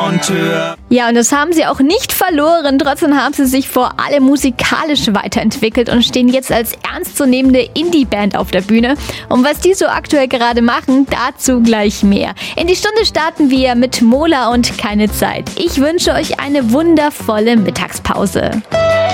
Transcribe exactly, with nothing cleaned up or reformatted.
Monteur. Ja, und das haben sie auch nicht verloren. Trotzdem haben sie sich vor allem musikalisch weiterentwickelt und stehen jetzt als ernstzunehmende Indie-Band auf der Bühne. Und was die so aktuell gerade machen, dazu gleich mehr. In die Stunde starten wir mit Mola und Keine Zeit. Ich wünsche euch eine wundervolle Mittagspause.